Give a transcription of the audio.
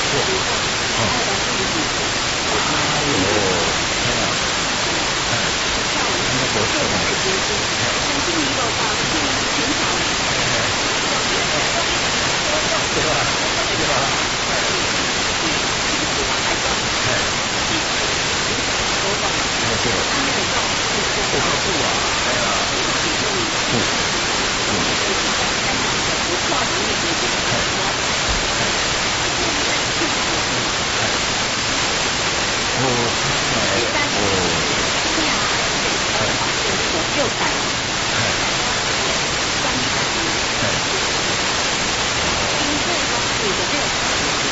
哦，哎呦，天啊，哎，那多刺激！对吧？对吧？哎，哎，对，后客户啊，哎呀，嗯嗯，哎哎哎，哦，哎，哦，哎。